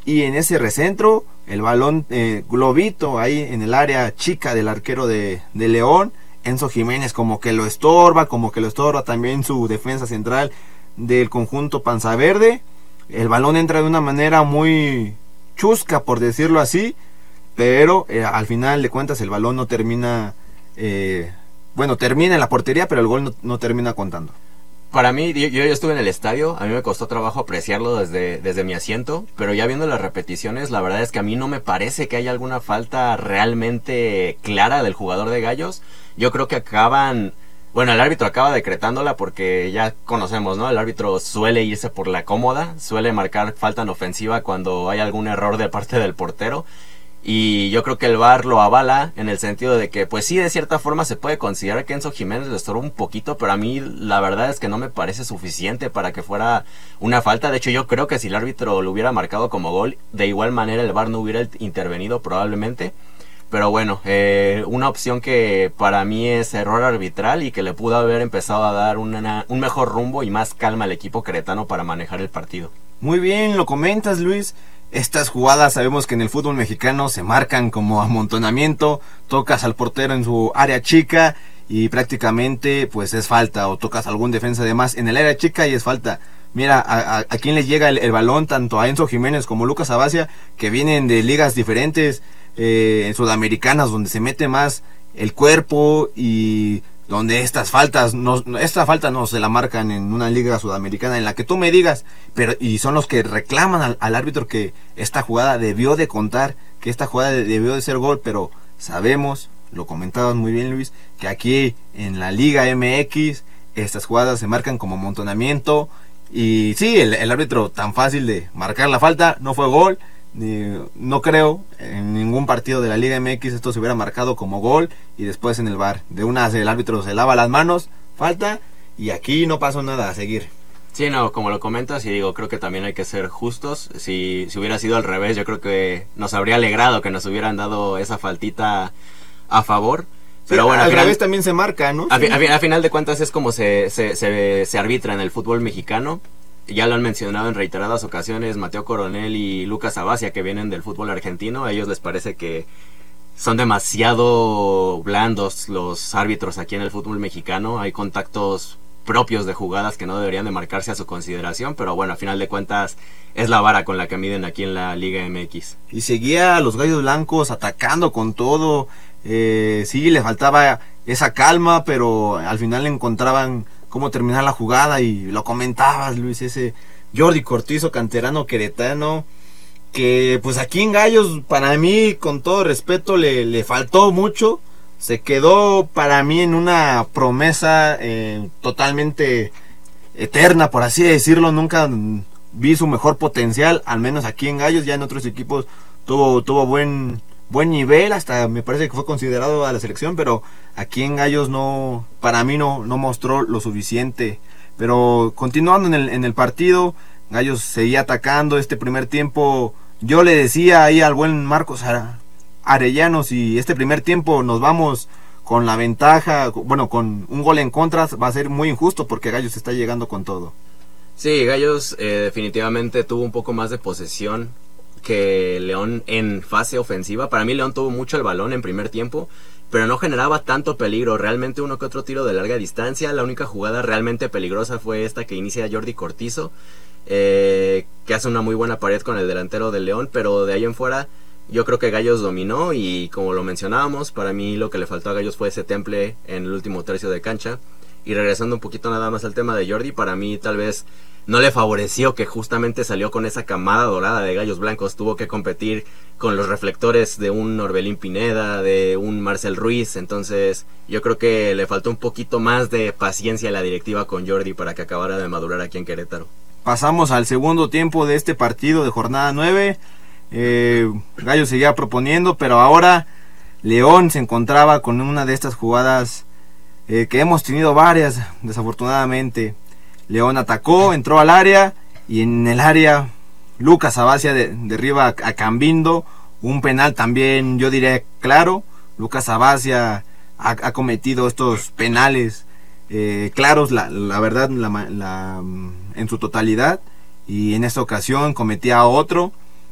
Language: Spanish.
y en ese recentro el balón globito ahí en el área chica del arquero de León. Enzo Jiménez como que lo estorba también su defensa central del conjunto Panza Verde. El balón entra de una manera muy chusca, por decirlo así, pero al final de cuentas el balón no termina, termina en la portería, pero el gol no termina contando. Para mí, yo estuve en el estadio, a mí me costó trabajo apreciarlo desde mi asiento, pero ya viendo las repeticiones, la verdad es que a mí no me parece que haya alguna falta realmente clara del jugador de Gallos. Yo creo que el árbitro acaba decretándola porque ya conocemos, ¿no? El árbitro suele irse por la cómoda, suele marcar falta en ofensiva cuando hay algún error de parte del portero. Y yo creo que el VAR lo avala en el sentido de que, pues sí, de cierta forma se puede considerar que Enzo Jiménez le estorbó un poquito, pero a mí la verdad es que no me parece suficiente para que fuera una falta. De hecho, yo creo que si el árbitro lo hubiera marcado como gol, de igual manera el VAR no hubiera intervenido probablemente. Pero bueno, una opción que para mí es error arbitral y que le pudo haber empezado a dar un mejor rumbo y más calma al equipo queretano para manejar el partido. Muy bien, lo comentas, Luis. Estas jugadas sabemos que en el fútbol mexicano se marcan como amontonamiento, tocas al portero en su área chica y prácticamente pues es falta, o tocas a algún defensa de más en el área chica y es falta. Mira, a quién le llega el balón, tanto a Enzo Jiménez como Lucas Abacia, que vienen de ligas diferentes, sudamericanas, donde se mete más el cuerpo y donde esta falta no se la marcan en una liga sudamericana en la que tú me digas, pero y son los que reclaman al árbitro que esta jugada debió de contar, que esta jugada debió de ser gol, pero sabemos, lo comentabas muy bien, Luis, que aquí en la Liga MX estas jugadas se marcan como amontonamiento y sí, el árbitro tan fácil de marcar la falta, no fue gol. No creo en ningún partido de la Liga MX esto se hubiera marcado como gol y después en el VAR de una el árbitro se lava las manos, falta, y aquí no pasó nada, a seguir. Sí, no, como lo comentas, y digo, creo que también hay que ser justos. Si hubiera sido al revés, yo creo que nos habría alegrado que nos hubieran dado esa faltita a favor. Pero sí, bueno, al revés también se marca, ¿no? A final de cuentas es como se arbitra en el fútbol mexicano. Ya lo han mencionado en reiteradas ocasiones Mateo Coronel y Lucas Abacia, que vienen del fútbol argentino. A ellos les parece que son demasiado blandos los árbitros aquí en el fútbol mexicano. Hay contactos propios de jugadas que no deberían de marcarse a su consideración, pero bueno, a final de cuentas es la vara con la que miden aquí en la Liga MX. Y seguía a los Gallos Blancos atacando con todo. Sí, le faltaba esa calma, pero al final encontraban cómo terminar la jugada y lo comentabas, Luis, ese Jordi Cortizo, canterano queretano, que pues aquí en Gallos, para mí, con todo respeto, le faltó mucho. Se quedó para mí en una promesa totalmente eterna, por así decirlo. Nunca vi su mejor potencial, al menos aquí en Gallos. Ya en otros equipos tuvo buen nivel, hasta me parece que fue considerado a la selección, pero aquí en Gallos para mí no mostró lo suficiente. Pero continuando en el partido, Gallos seguía atacando. Este primer tiempo, yo le decía ahí al buen Marcos Arellano, si este primer tiempo nos vamos con la ventaja, bueno, con un gol en contra, va a ser muy injusto porque Gallos está llegando con todo. Sí, Gallos definitivamente tuvo un poco más de posesión que León en fase ofensiva. Para mí León tuvo mucho el balón en primer tiempo, pero no generaba tanto peligro. Realmente uno que otro tiro de larga distancia. La única jugada realmente peligrosa fue esta que inicia Jordi Cortizo, que hace una muy buena pared con el delantero de León, pero de ahí en fuera yo creo que Gallos dominó. Y como lo mencionábamos, para mí lo que le faltó a Gallos fue ese temple en el último tercio de cancha. Y regresando un poquito nada más al tema de Jordi, para mí tal vez no le favoreció que justamente salió con esa camada dorada de Gallos Blancos. Tuvo que competir con los reflectores de un Orbelín Pineda, de un Marcel Ruiz. Entonces yo creo que le faltó un poquito más de paciencia a la directiva con Jordi para que acabara de madurar aquí en Querétaro. Pasamos al segundo tiempo de este partido de jornada 9. Gallos seguía proponiendo, pero ahora León se encontraba con una de estas jugadas que hemos tenido varias, desafortunadamente. León atacó, entró al área y en el área Lucas Abacia derriba a Cambindo, un penal también yo diría claro. Lucas Abacia ha cometido estos penales claros, la verdad, en su totalidad, y en esta ocasión cometía otro.